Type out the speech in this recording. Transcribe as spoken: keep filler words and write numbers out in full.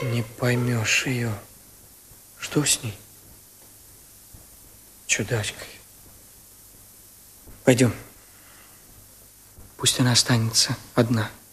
Не поймешь ее. Что с ней? Чудачкой. Пойдем. Пусть она останется одна.